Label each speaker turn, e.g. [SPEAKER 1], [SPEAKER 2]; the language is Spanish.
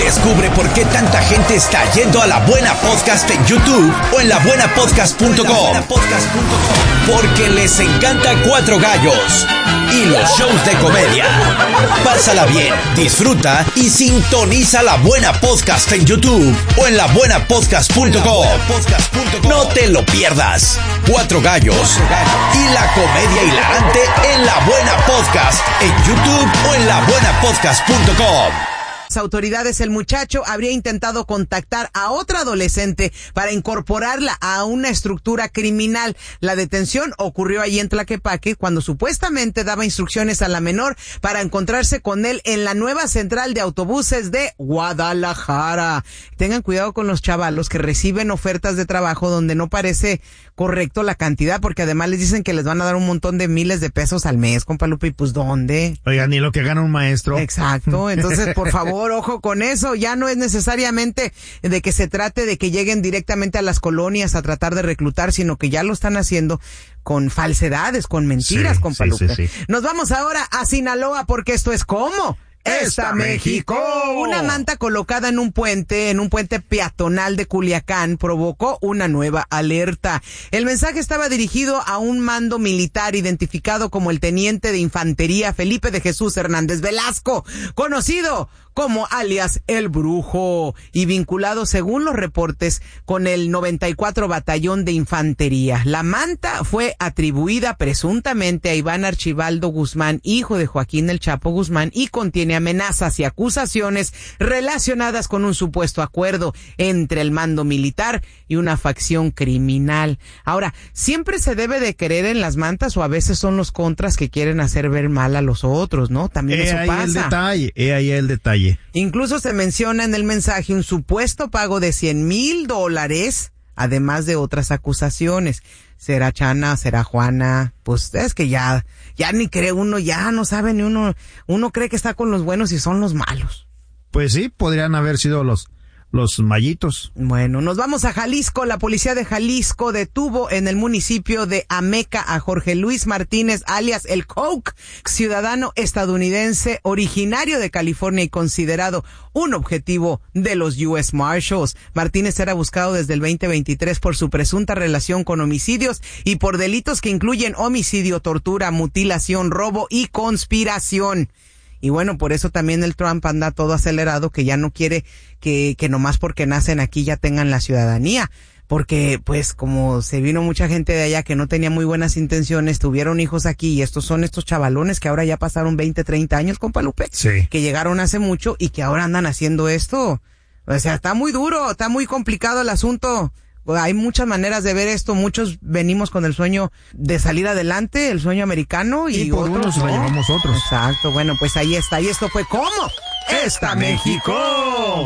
[SPEAKER 1] Descubre por qué tanta gente está yendo a La Buena Podcast en YouTube o en labuenapodcast.com. Porque les encanta Cuatro Gallos y los shows de comedia. Pásala bien, disfruta y sintoniza La Buena Podcast en YouTube o en labuenapodcast.com. No te lo pierdas. Cuatro Gallos y la comedia hilarante en La Buena Podcast en YouTube o en labuenapodcast.com.
[SPEAKER 2] Las autoridades, el muchacho habría intentado contactar a otra adolescente para incorporarla a una estructura criminal. La detención ocurrió allí en Tlaquepaque cuando supuestamente daba instrucciones a la menor para encontrarse con él en la nueva central de autobuses de Guadalajara. Tengan cuidado con los chavalos que reciben ofertas de trabajo donde no parece correcto la cantidad, porque además les dicen que les van a dar un montón de miles de pesos al mes, compa Lupe, y pues ¿dónde?
[SPEAKER 3] Oigan, ni lo que gana un maestro.
[SPEAKER 2] Exacto, entonces por favor, ojo con eso. Ya no es necesariamente de que se trate de que lleguen directamente a las colonias a tratar de reclutar, sino que ya lo están haciendo con falsedades, con mentiras, compa Lupe.
[SPEAKER 3] Sí.
[SPEAKER 2] Nos vamos ahora a Sinaloa porque esto es ¿cómo? ¡Está México! Una manta colocada en un puente peatonal de Culiacán provocó una nueva alerta. El mensaje estaba dirigido a un mando militar identificado como el teniente de infantería Felipe de Jesús Hernández Velasco, conocido como alias El Brujo, y vinculado, según los reportes, con el 94 Batallón de Infantería. La manta fue atribuida presuntamente a Iván Archibaldo Guzmán, hijo de Joaquín El Chapo Guzmán, y contiene amenazas y acusaciones relacionadas con un supuesto acuerdo entre el mando militar y una facción criminal. Ahora, ¿siempre se debe de creer en las mantas o a veces son los contras que quieren hacer ver mal a los otros, no? También eso pasa.
[SPEAKER 3] Ahí el detalle.
[SPEAKER 2] Incluso se menciona en el mensaje un supuesto pago de $100,000, además de otras acusaciones. ¿Será Chana? ¿Será Juana? Pues es que ya ni cree uno, ya no sabe ni uno cree que está con los buenos y son los malos.
[SPEAKER 3] Pues sí, podrían haber sido los mallitos.
[SPEAKER 2] Bueno, nos vamos a Jalisco. La policía de Jalisco detuvo en el municipio de Ameca a Jorge Luis Martínez, alias El Coke, ciudadano estadounidense originario de California y considerado un objetivo de los U.S. Marshals. Martínez era buscado desde el 2023 por su presunta relación con homicidios y por delitos que incluyen homicidio, tortura, mutilación, robo y conspiración. Y bueno, por eso también el Trump anda todo acelerado, que ya no quiere que nomás porque nacen aquí ya tengan la ciudadanía. Porque, pues, como se vino mucha gente de allá que no tenía muy buenas intenciones, tuvieron hijos aquí, y estos son estos chavalones que ahora ya pasaron 20, 30 años, compa Lupe.
[SPEAKER 3] Sí.
[SPEAKER 2] Que llegaron hace mucho y que ahora andan haciendo esto. O sea, está muy duro, está muy complicado el asunto. Hay muchas maneras de ver esto. Muchos venimos con el sueño de salir adelante, el sueño americano, y
[SPEAKER 3] por
[SPEAKER 2] otros
[SPEAKER 3] unos lo llevamos otros.
[SPEAKER 2] Exacto. Bueno, pues ahí está. Y esto fue ¿cómo? ¡Está México!